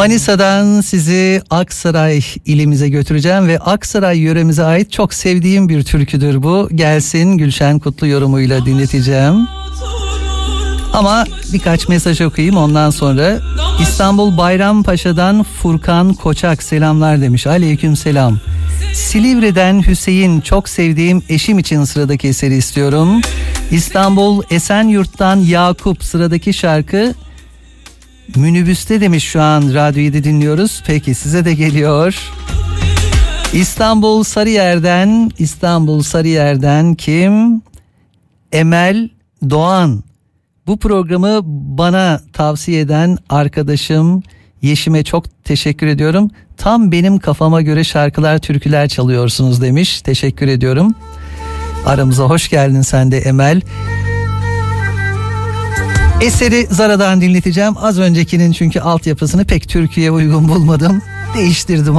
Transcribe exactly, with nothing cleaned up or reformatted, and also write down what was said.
Manisa'dan sizi Aksaray ilimize götüreceğim ve Aksaray yöremize ait çok sevdiğim bir türküdür bu. Gelsin Gülşen Kutlu yorumuyla dinleteceğim. Ama birkaç mesaj okuyayım ondan sonra. İstanbul Bayrampaşa'dan Furkan Koçak selamlar demiş. Aleyküm selam. Silivri'den Hüseyin, çok sevdiğim eşim için sıradaki eseri istiyorum. İstanbul Esenyurt'tan Yakup, sıradaki şarkı minibüste demiş, şu an Radyo yedi dinliyoruz. Peki size de geliyor. İstanbul Sarıyer'den, İstanbul Sarıyer'den kim? Emel Doğan. Bu programı bana tavsiye eden arkadaşım Yeşim'e çok teşekkür ediyorum. Tam benim kafama göre şarkılar, türküler çalıyorsunuz demiş. Teşekkür ediyorum. Aramıza hoş geldin sen de Emel. Eseri Zara'dan dinleteceğim. Az öncekinin çünkü altyapısını pek türküye uygun bulmadım. Değiştirdim